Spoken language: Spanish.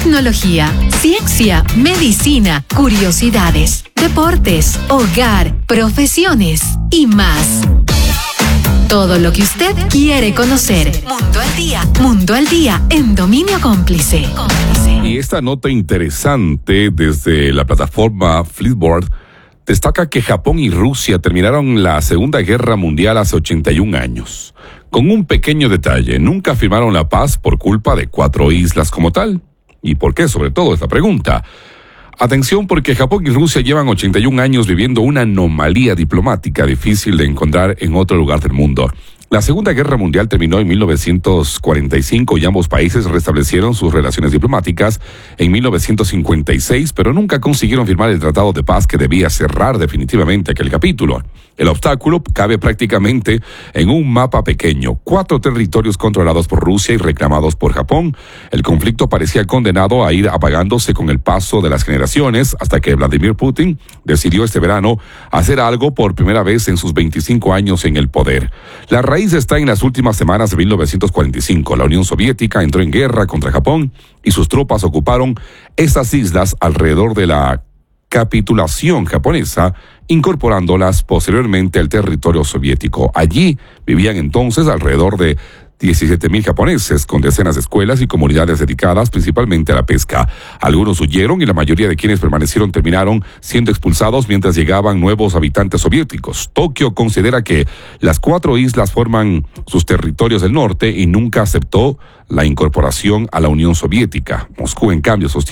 tecnología, ciencia, medicina, curiosidades, deportes, hogar, profesiones y más. Todo lo que usted quiere conocer. Mundo al día. Mundo al día en Dominio Cómplice. Y esta nota interesante desde la plataforma Flipboard destaca que Japón y Rusia terminaron la Segunda Guerra Mundial hace 81 años. Con un pequeño detalle, nunca firmaron la paz por culpa de 4 islas como tal. ¿Y por qué? Sobre todo esta pregunta. Atención, porque Japón y Rusia llevan 81 años viviendo una anomalía diplomática difícil de encontrar en otro lugar del mundo. La Segunda Guerra Mundial terminó en 1945 y ambos países restablecieron sus relaciones diplomáticas en 1956, pero nunca consiguieron firmar el tratado de paz que debía cerrar definitivamente aquel capítulo. El obstáculo cabe prácticamente en un mapa pequeño, 4 territorios controlados por Rusia y reclamados por Japón. El conflicto parecía condenado a ir apagándose con el paso de las generaciones hasta que Vladimir Putin decidió este verano hacer algo por primera vez en sus 25 años en el poder. La raíz está en las últimas semanas de 1945. La Unión Soviética entró en guerra contra Japón y sus tropas ocuparon estas islas alrededor de la capitulación japonesa, incorporándolas posteriormente al territorio soviético. Allí vivían entonces alrededor de 17,000 japoneses, con decenas de escuelas y comunidades dedicadas principalmente a la pesca. Algunos huyeron y la mayoría de quienes permanecieron terminaron siendo expulsados mientras llegaban nuevos habitantes soviéticos. Tokio considera que las 4 islas forman sus territorios del norte y nunca aceptó la incorporación a la Unión Soviética. Moscú, en cambio, sostiene